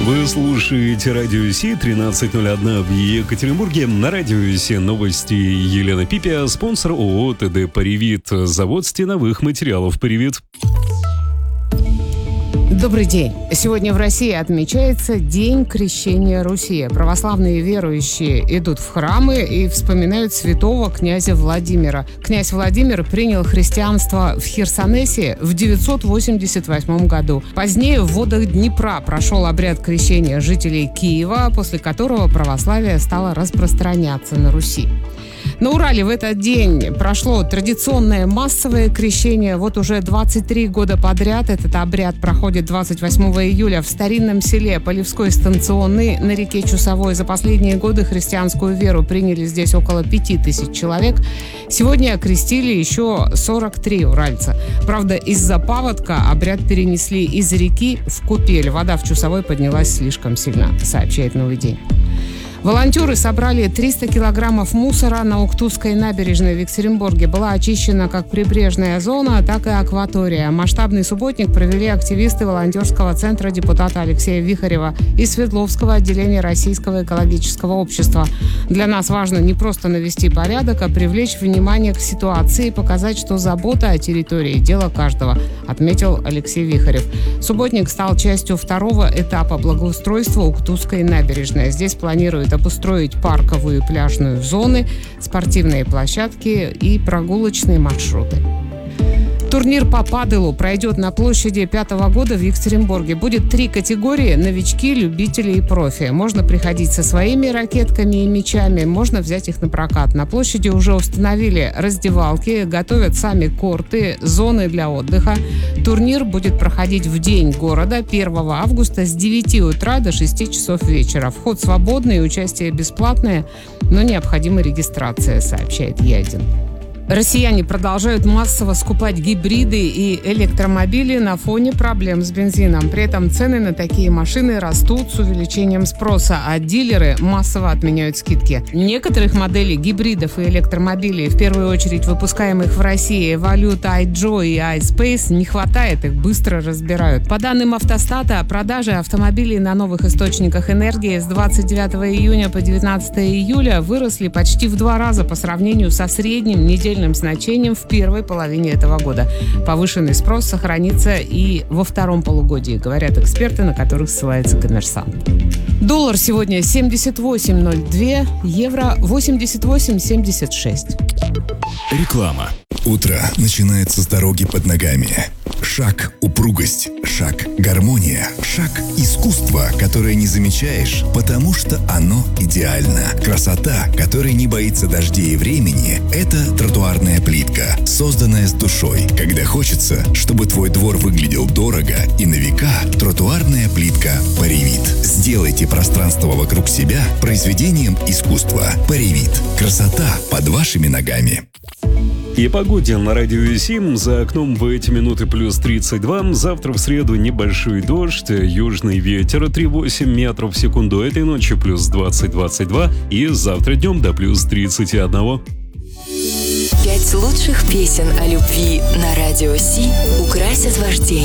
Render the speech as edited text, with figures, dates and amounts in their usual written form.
Вы слушаете Радио Си, 13:01 в Екатеринбурге. На Радио Си новости Елена Пипя, спонсор ООО ТД «Паривит», завод стеновых материалов «Паривит». Добрый день. Сегодня в России отмечается День Крещения Руси. Православные верующие идут в храмы и вспоминают святого князя Владимира. Князь Владимир принял христианство в Херсонесе в 988 году. Позднее в водах Днепра прошел обряд крещения жителей Киева, после которого православие стало распространяться на Руси. На Урале в этот день прошло традиционное массовое крещение. Вот уже 23 года подряд этот обряд проходит 28 июля в старинном селе Полевской станционный на реке Чусовой. За последние годы христианскую веру приняли здесь около 5000 человек. Сегодня окрестили еще 43 уральца. Правда, из-за паводка обряд перенесли из реки в купель. Вода в Чусовой поднялась слишком сильно, сообщает «Новый день». Волонтеры собрали 300 килограммов мусора на Уктусской набережной в Екатеринбурге. Была очищена как прибрежная зона, так и акватория. Масштабный субботник провели активисты волонтерского центра депутата Алексея Вихарева и Свердловского отделения Российского экологического общества. Для нас важно не просто навести порядок, а привлечь внимание к ситуации и показать, что забота о территории – дело каждого, отметил Алексей Вихарев. Субботник стал частью второго этапа благоустройства Уктусской набережной. Здесь планируют обустроить парковую и пляжную зоны, спортивные площадки и прогулочные маршруты. Турнир по паделу пройдет на площади 5-го года в Екатеринбурге. Будет 3 категории: новички, любители и профи. Можно приходить со своими ракетками и мячами, можно взять их на прокат. На площади уже установили раздевалки, готовят сами корты, зоны для отдыха. Турнир будет проходить в день города 1 августа с 9 утра до 6 часов вечера. Вход свободный, участие бесплатное, но необходима регистрация, сообщает Е1. Россияне продолжают массово скупать гибриды и электромобили на фоне проблем с бензином. При этом цены на такие машины растут с увеличением спроса, а дилеры массово отменяют скидки. Некоторых моделей гибридов и электромобилей, в первую очередь выпускаемых в России Volute, iJoy и iSpace, не хватает, их быстро разбирают. По данным Автостата, продажи автомобилей на новых источниках энергии с 29 июня по 19 июля выросли почти в 2 раза по сравнению со средним недельным значением в первой половине этого года. Повышенный спрос сохранится и во втором полугодии, говорят эксперты, на которых ссылается «Коммерсант». Доллар сегодня 78.02, евро 88.76. Реклама. Утро начинается с дороги под ногами. Шаг – упругость, шаг – гармония, шаг – искусство, которое не замечаешь, потому что оно идеально. Красота, которая не боится дождей и времени – это тротуарная плитка, созданная с душой. Когда хочется, чтобы твой двор выглядел дорого и на века, тротуарная плитка «Паривит». Сделайте пространство вокруг себя произведением искусства. «Паривит». Красота под вашими ногами. И погоде на Радио Си. За окном в эти минуты плюс 32. Завтра в среду небольшой дождь, южный ветер 3,8 метров в секунду. Этой ночью плюс 20-22. И завтра днем до плюс 31. 5 лучших песен о любви на Радио Си украсят ваш день.